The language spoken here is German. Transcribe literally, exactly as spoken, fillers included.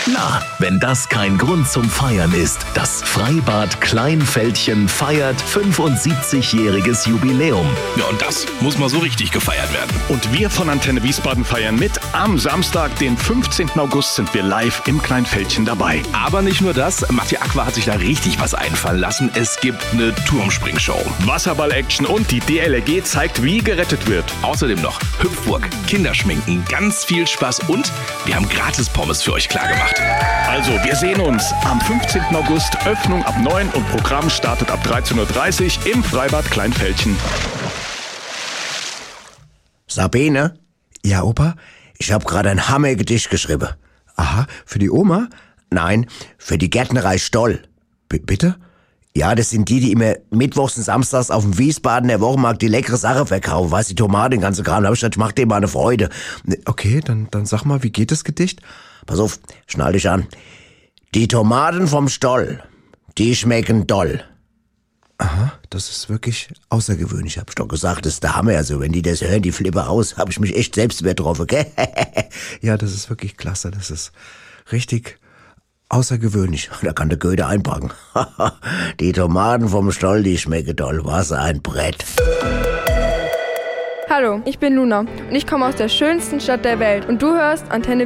Na, wenn das kein Grund zum Feiern ist. Das Freibad Kleinfeldchen feiert fünfundsiebzigjähriges Jubiläum. Ja, und das muss mal so richtig gefeiert werden. Und wir von Antenne Wiesbaden feiern mit. Am Samstag, den fünfzehnten August, sind wir live im Kleinfeldchen dabei. Aber nicht nur das, Matja Aqua hat sich da richtig was einfallen lassen. Es gibt eine Turmspringshow. Wasserball-Action und die D L R G zeigt, wie gerettet wird. Außerdem noch Hüpfburg, Kinderschminken, ganz viel Spaß und wir haben gratis Pommes für euch klargemacht. Also, wir sehen uns am fünfzehnten August, Öffnung ab neun und Programm startet ab dreizehn Uhr dreißig im Freibad Kleinfeldchen. Sabine? Ja, Opa? Ich habe gerade ein Hammergedicht geschrieben. Aha, für die Oma? Nein, für die Gärtnerei Stoll. B- bitte? Ja, das sind die, die immer mittwochs und samstags auf dem Wiesbadener Wochenmarkt die leckere Sache verkaufen. Weißt du, die Tomaten, den ganzen Kram. Da hab ich gedacht, ich mach dir mal eine Freude. Okay, dann, dann sag mal, wie geht das Gedicht? Pass auf, schnall dich an. Die Tomaten vom Stoll, die schmecken doll. Aha, das ist wirklich außergewöhnlich. Hab ich doch gesagt, das ist der Hammer. Also, wenn die das hören, die flippen aus, hab ich mich echt selbst übertroffen, gell? Ja, das ist wirklich klasse. Das ist richtig außergewöhnlich. Da kann der Goethe einpacken. Die Tomaten vom Stoll, die schmecken doll. Was ein Brett. Hallo, ich bin Luna und ich komme aus der schönsten Stadt der Welt und du hörst Antenne